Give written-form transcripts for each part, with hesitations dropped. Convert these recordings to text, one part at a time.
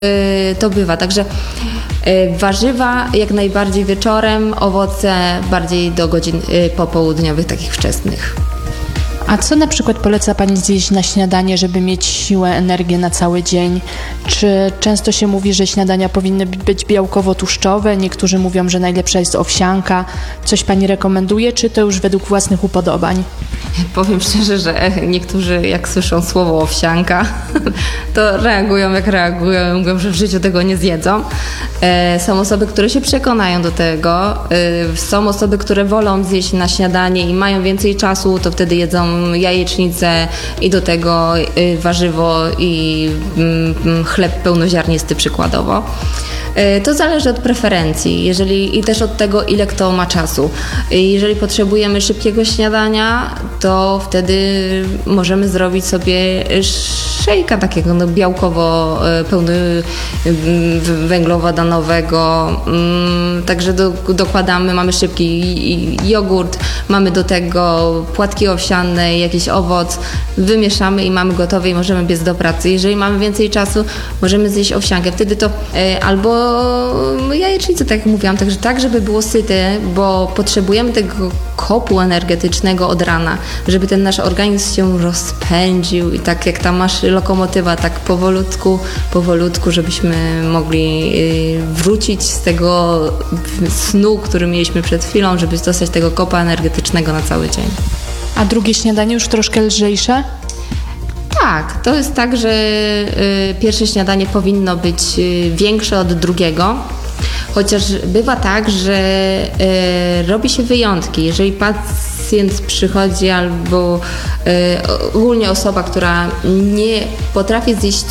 to bywa. Także warzywa jak najbardziej wieczorem, owoce bardziej do godzin popołudniowych, takich wczesnych. A co na przykład poleca Pani zjeść na śniadanie, żeby mieć siłę, energię na cały dzień? Czy często się mówi, że śniadania powinny być białkowo-tłuszczowe? Niektórzy mówią, że najlepsza jest owsianka. Coś Pani rekomenduje, czy to już według własnych upodobań? Powiem szczerze, że niektórzy jak słyszą słowo owsianka, to reagują jak reagują, mówią, że w życiu tego nie zjedzą. Są osoby, które się przekonają do tego. Są osoby, które wolą zjeść na śniadanie i mają więcej czasu, to wtedy jedzą jajecznicę i do tego warzywo i chleb pełnoziarnisty przykładowo. To zależy od preferencji i też od tego, ile kto ma czasu. Jeżeli potrzebujemy szybkiego śniadania, to wtedy możemy zrobić sobie szejka takiego białkowo pełny węglowodanowego. Także dokładamy, mamy szybki jogurt, mamy do tego płatki owsiane, jakiś owoc, wymieszamy i mamy gotowe i możemy biec do pracy. Jeżeli mamy więcej czasu, możemy zjeść owsiankę. Wtedy to albo jajecznicę, tak jak mówiłam, także tak, żeby było syte, bo potrzebujemy tego kopu energetycznego od rana, żeby ten nasz organizm się rozpędził i tak jak ta lokomotywa, tak powolutku, żebyśmy mogli wrócić z tego snu, który mieliśmy przed chwilą, żeby dostać tego kopa energetycznego na cały dzień. A drugie śniadanie już troszkę lżejsze? Tak, to jest tak, że pierwsze śniadanie powinno być większe od drugiego, chociaż bywa tak, że robi się wyjątki. Jeżeli pacjent przychodzi albo ogólnie osoba, która nie potrafi zjeść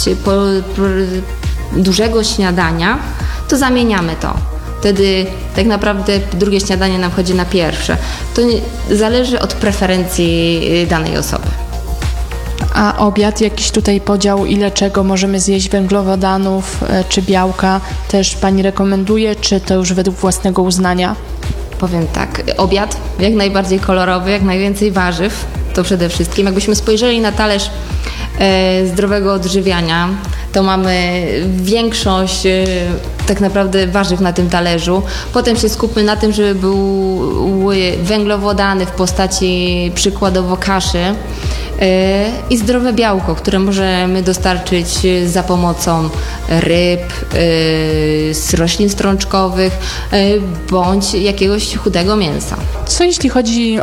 dużego śniadania, to zamieniamy to. Wtedy tak naprawdę drugie śniadanie nam chodzi na pierwsze. To zależy od preferencji danej osoby. A obiad, jakiś tutaj podział, ile czego możemy zjeść, węglowodanów czy białka, też Pani rekomenduje, czy to już według własnego uznania? Powiem tak, obiad jak najbardziej kolorowy, jak najwięcej warzyw, to przede wszystkim. Jakbyśmy spojrzeli na talerz zdrowego odżywiania, to mamy większość tak naprawdę warzyw na tym talerzu. Potem się skupmy na tym, żeby były węglowodany w postaci przykładowo kaszy i zdrowe białko, które możemy dostarczyć za pomocą ryb, z roślin strączkowych bądź jakiegoś chudego mięsa. Co jeśli chodzi